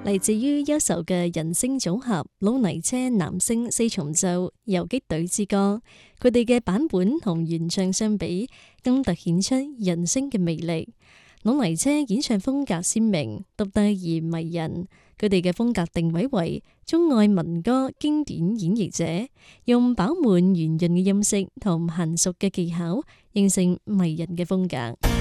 嚟自於優秀嘅人聲組合老泥車男聲四重奏游擊隊之歌，佢哋嘅版本同原唱相比，更凸顯出人聲嘅魅力。老泥車演唱風格鮮明、獨特而迷人，佢哋嘅風格定位為鍾愛民歌經典演繹者，用飽滿圓潤嘅音色同嫻熟嘅技巧，形成迷人嘅風格。